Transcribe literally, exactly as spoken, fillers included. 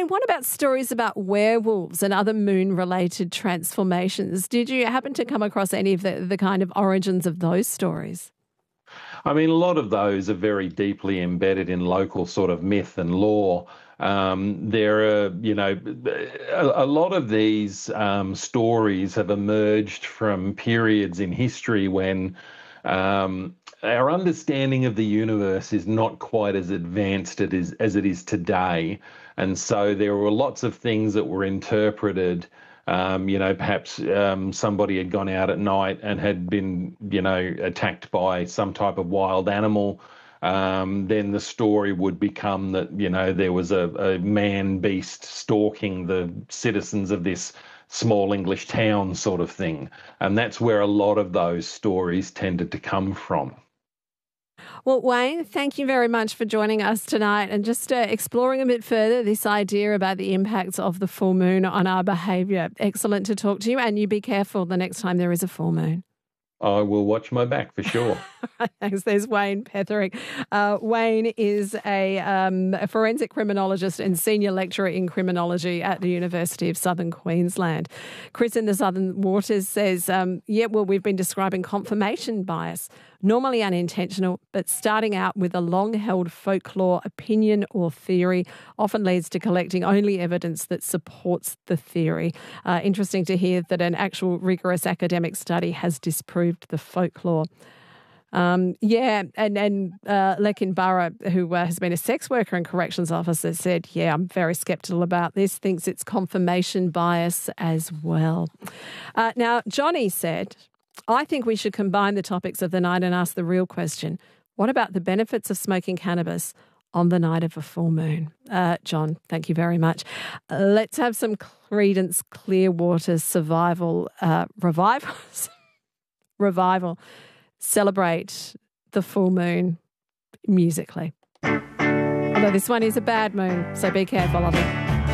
Wayne, what about stories about werewolves and other moon-related transformations? Did you happen to come across any of the, the kind of origins of those stories? I mean, a lot of those are very deeply embedded in local sort of myth and lore. Um, there are, you know, a, a lot of these um, stories have emerged from periods in history when um, our understanding of the universe is not quite as advanced it is, as it is today. And so there were lots of things that were interpreted. Um, you know, perhaps um, somebody had gone out at night and had been, you know, attacked by some type of wild animal. Um, then the story would become that, you know, there was a, a man-beast stalking the citizens of this small English town sort of thing. And that's where a lot of those stories tended to come from. Well, Wayne, thank you very much for joining us tonight and just uh, exploring a bit further this idea about the impacts of the full moon on our behaviour. Excellent to talk to you, and you be careful the next time there is a full moon. I will watch my back for sure. Thanks. There's Wayne Petherick. Uh, Wayne is a, um, a forensic criminologist and senior lecturer in criminology at the University of Southern Queensland. Chris in the Southern Waters says, um, yeah, well, we've been describing confirmation bias, normally unintentional, but starting out with a long-held folklore opinion or theory often leads to collecting only evidence that supports the theory. Uh, interesting to hear that an actual rigorous academic study has disproved the folklore. Um, yeah, and, and uh, Lekin Burra, who uh, has been a sex worker and corrections officer, said, yeah, I'm very sceptical about this, thinks it's confirmation bias as well. Uh, now, Johnny said, I think we should combine the topics of the night and ask the real question, what about the benefits of smoking cannabis on the night of a full moon? Uh, John, thank you very much. Uh, let's have some Creedence Clearwater Survival uh, Revival. revival. Celebrate the full moon musically. Although this one is a bad moon, so be careful of it.